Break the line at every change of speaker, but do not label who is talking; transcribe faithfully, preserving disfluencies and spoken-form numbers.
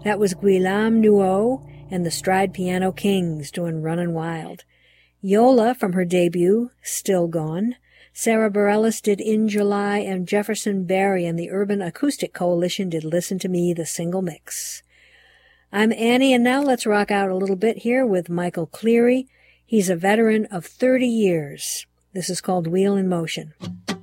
That was Guillaume Nuot and the Stride Piano Kings doing Runnin' Wild. Yola from her debut, Still Gone. Sarah Bareilles did In July, and Jefferson Barry and the Urban Acoustic Coalition did Listen to Me, the single mix. I'm Annie, and now let's rock out a little bit here with Michael Cleary. He's a veteran of thirty years. This is called Wheel in Motion.